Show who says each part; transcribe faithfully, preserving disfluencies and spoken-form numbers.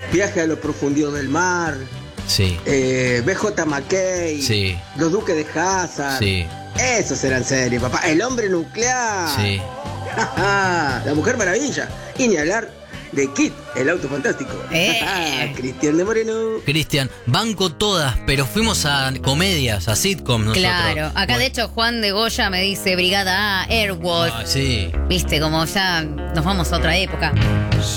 Speaker 1: Viaje a los profundos del mar.
Speaker 2: Sí.
Speaker 1: Eh, B J McKay.
Speaker 2: Sí.
Speaker 1: Los Duques de Hazzard.
Speaker 2: Sí.
Speaker 1: Esos eran series, papá. El hombre nuclear.
Speaker 2: Sí.
Speaker 1: La Mujer Maravilla. Y ni hablar de Kit, el auto fantástico.
Speaker 3: Eh.
Speaker 1: Cristian de Moreno.
Speaker 2: Cristian, banco todas, pero fuimos a comedias, a sitcoms nosotros.
Speaker 3: Claro, acá
Speaker 2: Bueno.
Speaker 3: de hecho Juan de Goya me dice Brigada A, Airwolf.
Speaker 2: Ah, sí.
Speaker 3: Viste, como ya nos vamos a otra época.